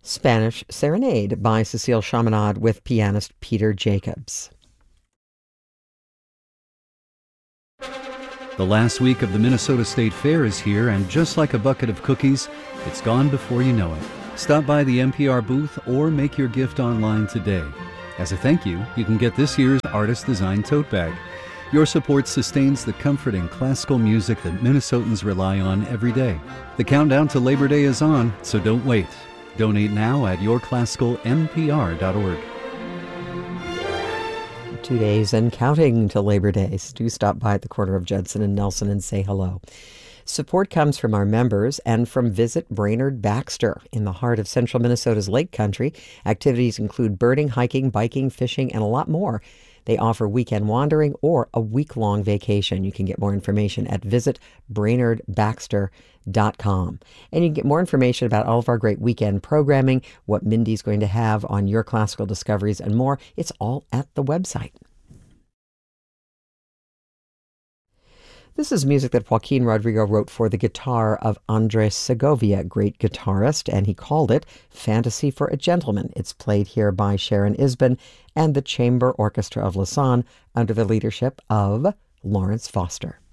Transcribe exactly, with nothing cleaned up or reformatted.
Spanish Serenade by Cecile Chaminade with pianist Peter Jacobs. The last week of the Minnesota State Fair is here, and just like a bucket of cookies, it's gone before you know it. Stop by the N P R booth or make your gift online today. As a thank you, you can get this year's Artist Design Tote Bag. Your support sustains the comforting classical music that Minnesotans rely on every day. The countdown to Labor Day is on, so don't wait. Donate now at your classical n p r dot org. Two days and counting to Labor Day. Do stop by at the corner of Judson and Nelson and say hello. Support comes from our members and from Visit Brainerd Baxter in the heart of central Minnesota's Lake Country. Activities include birding, hiking, biking, fishing, and a lot more. They offer weekend wandering or a week-long vacation. You can get more information at visit brainerd baxter dot com. And you can get more information about all of our great weekend programming, what Mindy's going to have on Your Classical Discoveries, and more. It's all at the website. This is music that Joaquin Rodrigo wrote for the guitar of Andres Segovia, great guitarist, and he called it Fantasy for a Gentleman. It's played here by Sharon Isbin and the Chamber Orchestra of Lausanne under the leadership of Lawrence Foster.